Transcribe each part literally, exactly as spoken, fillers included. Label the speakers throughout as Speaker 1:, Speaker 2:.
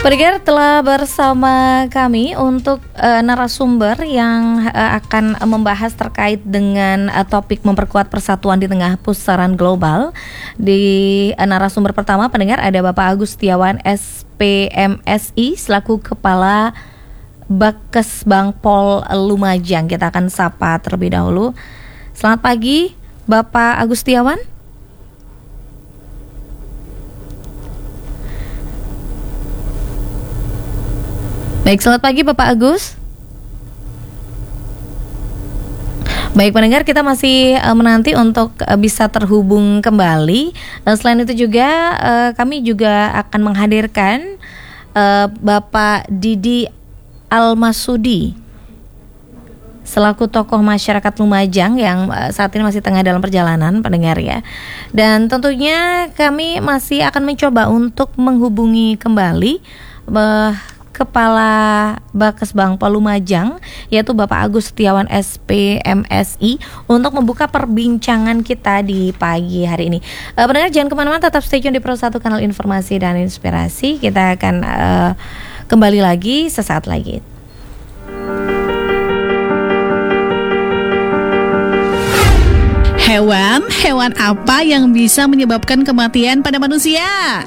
Speaker 1: Pendengar telah bersama kami untuk uh, narasumber yang uh, akan membahas terkait dengan uh, topik memperkuat persatuan di tengah pusaran global. Di uh, narasumber pertama pendengar ada Bapak Agus Setiawan S P M S I selaku Kepala Bakesbang Pol Lumajang. Kita akan sapa terlebih dahulu. Selamat pagi Bapak Agus Setiawan. Baik, selamat pagi Bapak Agus. Baik pendengar, kita masih uh, menanti untuk uh, bisa terhubung kembali. Uh, selain itu juga uh, kami juga akan menghadirkan uh, Bapak Didi Almasudi selaku tokoh masyarakat Lumajang yang uh, saat ini masih tengah dalam perjalanan pendengar ya. Dan tentunya kami masih akan mencoba untuk menghubungi kembali uh, Kepala Bakesbang Pol Lumajang yaitu Bapak Agus Setiawan S P M S I untuk membuka perbincangan kita di pagi hari ini. Uh, pendengar jangan kemana-mana, tetap stay tune di Pro satu Kanal Informasi dan Inspirasi. Kita akan uh, kembali lagi sesaat lagi.
Speaker 2: Hewan, hewan apa yang bisa menyebabkan kematian pada manusia?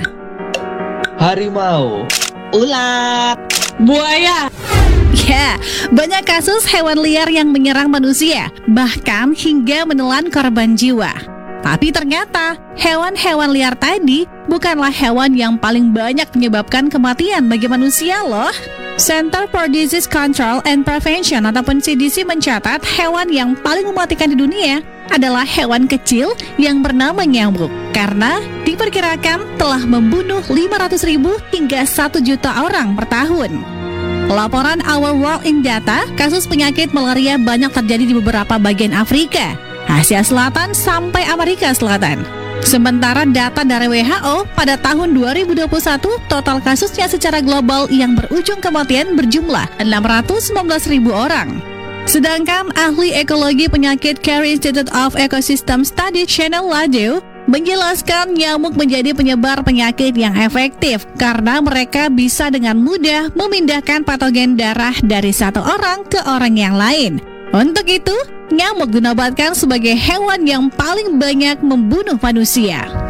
Speaker 3: Harimau, ular,
Speaker 2: buaya. Ya, banyak kasus hewan liar yang menyerang manusia, bahkan hingga menelan korban jiwa. Tapi ternyata hewan-hewan liar tadi bukanlah hewan yang paling banyak menyebabkan kematian bagi manusia loh. Center for Disease Control and Prevention ataupun C D C mencatat hewan yang paling mematikan di dunia adalah hewan kecil yang bernama nyamuk, karena diperkirakan telah membunuh lima ratus ribu hingga satu juta orang per tahun. Laporan Our World in Data, kasus penyakit malaria banyak terjadi di beberapa bagian Afrika, Asia Selatan sampai Amerika Selatan. Sementara data dari W H O pada tahun dua ribu dua puluh satu, total kasusnya secara global yang berujung kematian berjumlah enam ratus sembilan belas ribu orang. Sedangkan ahli ekologi penyakit Carey Institute of Ecosystem Studies Chanel Ladeu menjelaskan nyamuk menjadi penyebar penyakit yang efektif karena mereka bisa dengan mudah memindahkan patogen darah dari satu orang ke orang yang lain. Untuk itu, nyamuk dinobatkan sebagai hewan yang paling banyak membunuh manusia.